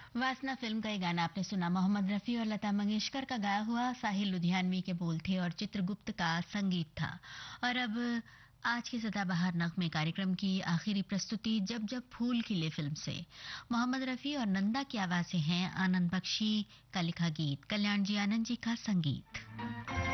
वासना फिल्म का ये गाना आपने सुना। मोहम्मद रफ़ी और लता मंगेशकर का गाया हुआ, साहिल लुधियानवी के बोल थे और चित्रगुप्त का संगीत था। और अब आज के सदाबहार नगमे कार्यक्रम की आखिरी प्रस्तुति जब जब फूल खिले फिल्म से मोहम्मद रफ़ी और नंदा की आवाजें हैं, आनंद बख्शी का लिखा गीत, कल्याण जी आनंद जी का संगीत।